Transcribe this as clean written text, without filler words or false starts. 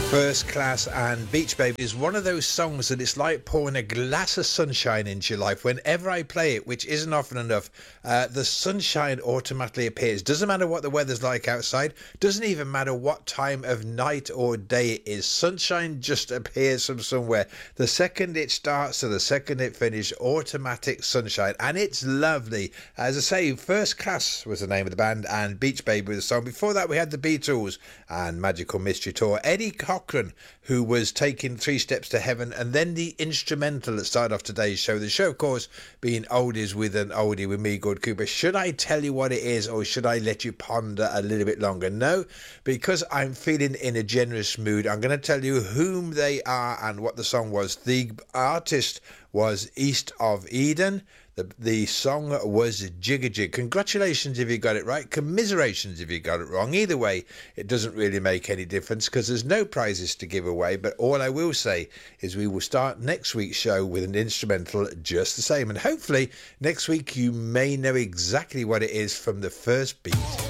First Class and Beach Baby is one of those songs that it's like pouring a glass of sunshine into your life. Whenever I play it, which isn't often enough, the sunshine automatically appears. Doesn't matter what the weather's like outside, doesn't even matter what time of night or day it is. Sunshine just appears from somewhere. The second it starts to the second it finishes, automatic sunshine, and it's lovely. As I say, First Class was the name of the band, and Beach Baby was the song. Before that, we had the Beatles and Magical Mystery Tour. Eddie Cochran, who was taking 3 Steps to Heaven, and then the instrumental that started off today's show. The show, of course, being Oldies with an Oldie with me, Gord Cooper. Should I tell you what it is, or should I let you ponder a little bit longer? No, because I'm feeling in a generous mood, I'm going to tell you whom they are and what the song was. The artist was East of Eden. The song was Jigga Jig. Congratulations if you got it right. Commiserations if you got it wrong. Either way, it doesn't really make any difference because there's no prizes to give away. But all I will say is we will start next week's show with an instrumental just the same. And hopefully next week you may know exactly what it is from the first beat.